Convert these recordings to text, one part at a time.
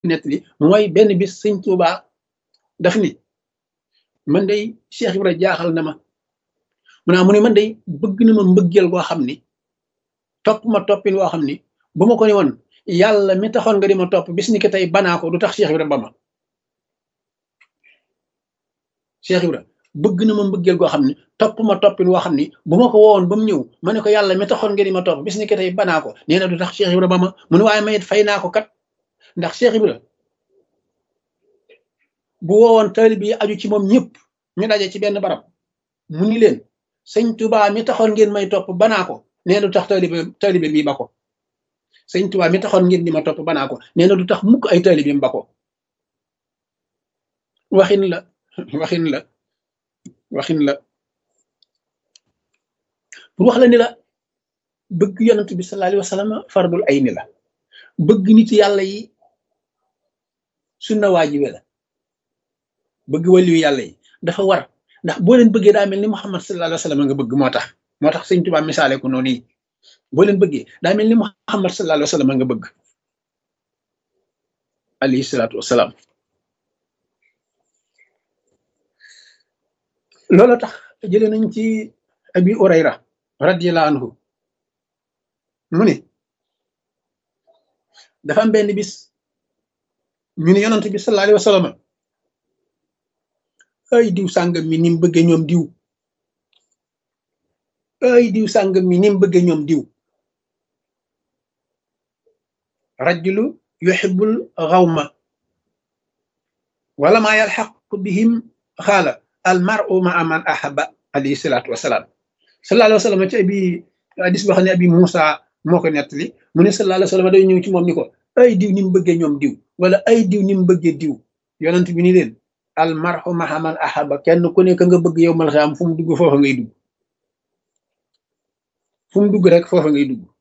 nett li mooy benn bis sëñ Tuuba daf ni man day Cheikh Ibra jaaxal na ma mu ne man day bëgg na ma mbëggeel goo xam ni topp ma toppin woo xam ni bu ma ko ni woon yàlla mi taxoon nga di ma topp bis ni ki tey banaa ko du tax Cheikh Ibra ba ma Cheikh Ibra bëgg na ma mbëggeel goo xam ni topp ma toppin woo xam ni bu ma ko woowoon ba mu ñëw ma ne ko yàlla mi taxoon nga di ma topp bis ni ki tey banaa ko nee na du tax Cheikh Ibra ba ma mu ne waaye mayit fay naa ko kat ndax Cheikh Ibra bu woowoon taalib yi aju ci moom ñëpp ñu daje ci benn barab mu ni leen sëñ Tuubaa mi taxoon ngeen may topp banaa ko nee na du tax taalibe bi ba ko sëñ Tuubaa mi taxoon ngeen di ma topp banaa ko nee na du tax mukk ay taalibeem ba ko waxin la pour wax la ni la bëgg yonent bi sallallahu alayhi wa sallam fardul ayni la bëgg nit yàlla yi sunna waajibe la bëgg waliyu yàlla yi dafa war ndax boo leen bëggee daa mel ni Muhammad sallallahu alayhi wa sallam nga bëgg moo tax sëñ Tuubaa misaale ko noonu yi boo leen bëggee daa mel ni Muhammad sallallahu alayhi wa sallam nga bëgg alayhi salaatu wasalaam loolu tax jëlee nañ ci Abi Hurayra radiyallahu anhu mu ne dafa am benn bis ñu ne yonent bi sallallahu alayhi wa sallam ay diw sàngam mi ni mu bëggee ñoom diw ay diw sàngam mi ni mu bëggee ñoom diw rajulu yuhibbul ghawma wala ma yalhaq bihim xaala al mar'u ma'a man ahabba alayhi salaatu wasalaam sallallahu alayhi wa sallam ci abi hadis boo xam ne abi Moussa moo ko nettali mu ne sallallahu alayhi wa sallam day ñëw ci moom ni ko ay diw ni mu bëggee ñoom diw wala ay diw ni mu bëggee diw yonent bi ni leen al mar'u ma'a man ahabba kenn ku nekk nga bëgg yow mal xam fu mu dugg foofa ngay dugg fu mu dugg rek foofa ngay dugg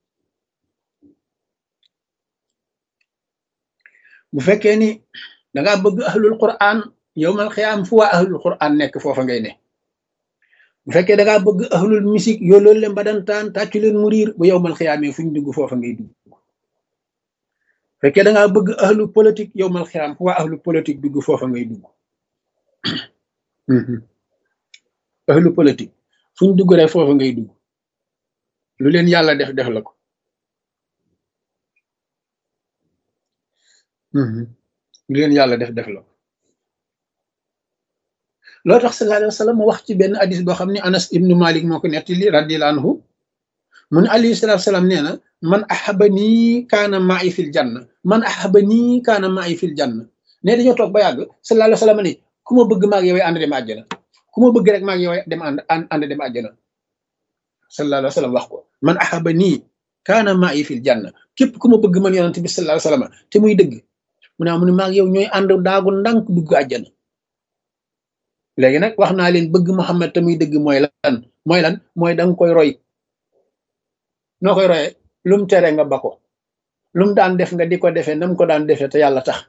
bu fekkee ni dangaa bëgg ahlul quran yow mal xiyaam fu waa ahlul quran nekk foofa ngay ne bu fekkee dangaa bëgg ahlul musique yoo loolu leen ba dantaan tàccu leen mu riir bu yow mal xiyaamee fu ñu dugg foofa ngay dugg bu fekkee dangaa bëgg ahlu politique yow mal xiyaam fu waa ahlu politique dugg foofa ngay dugg ahlu politique fu ñu dugg rek foofa ngay dugg lu leen yàlla def la ko lu leen yàlla def la ko loo tax sallallahu alayhi wa sallam mu wax ci benn hadis boo xam ne Anas ibnu Malik moo ko nettali radiyallahu anhu mu ne alayhi salaatu salaam nee na man ahabani kaana ma'i fil janna man ahabani kaana ma'i fil janna ne dañoo toog ba yàgg sallallahu alayhi wa sallam ne ku ma bëgg maag yow ànd dem àjjana ku ma bëgg rek maag yow dem ànd dem àjjana sallallahu alayhi wa sallam wax ko man ahabani kaana ma'i fil janna képp ku ma bëgg man yonent bi sallallahu alayhi wa sallam te muy dëgg mu ne maag yow ñooy ànd daagu ndànk dugg àjjana léegi nag wax naa leen bëgg Muhammad te muy dëgg mooy lan mooy danga koy roy noo koy royee lum tere nga ba ko lum daan def nga di ko defee nam ko daan defee te yàlla tax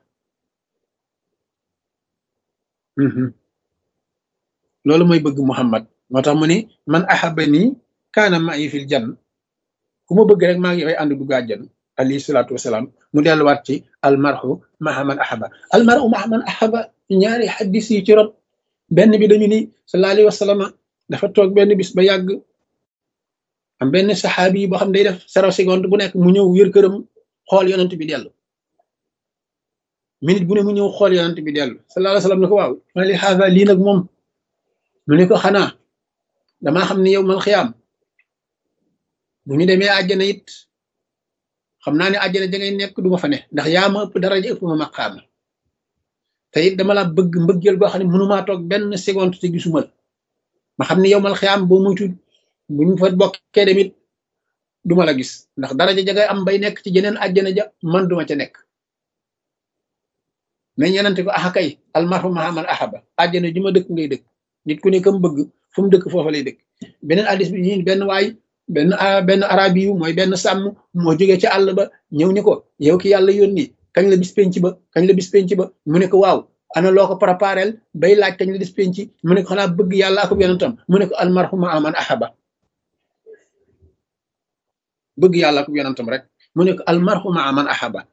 loolu mooy bëgg Muhammad moo tax mu ni man ahabani kaana ma'i fil janna ku ma bëgg rek maa ngi koy ànd dugg àjjana alayhi salaatu wasalaam mu delluwaat ci almarhu ma'a man ahaba almarhu ma'a man ahaba ñaari xaddis yi ci rot benn bi dañu ni sallallahu alayhi wa sallam dafa toog benn bis ba yàgg am benn saxaabi yi boo xam day def 0 seconde bu nekk mu ñëw yër këram xool yonent bi dellu minute bu ne mu ñëw xool yonent bi dellu sallallahu alayhi wa sallam ne ko waaw ma li xaasa lii nag moom mu ne ko xanaa damaa xam ne yow mal xiyaam bu ñu demee àjjana it xam naa ne àjjana da ngay nekk du ma fa ne ndax yaa ma ëpp daraja ëpp ma maqaama te it dama la bëgg mbëggeel goo xam ne mënumaa toog benn seconde te gisuma la ma xam ne yow mal xiyaam boo muytu bu ñu fa bokkee demit duma la gis ndax daraja ja ngay am bay nekk ci jeneen àjjana ja man duma ca nekk mais ñenante ko kay almarhu ma'a man ahaba àjjana ji ma dëkk ngay dëkk nit ku ne kam bëgg fu mu dëkk foofa lay dëkk beneen addis bi ñi benn waay benn arabi yu mooy benn sàmm moo jógee ci àll ba ñëw ni ko yow ki yàlla yónni kañ la bis penc ba mu ne ko waaw ana loo ko préparel bay laaj kañ la bis penc mu ne ko xanaa bëgg yàlla ak yonentam mu ne ko almarhu ma'a man ahaba bëgg yàlla ak yonentam rek mu ne ko almarhu ma'a man ahaba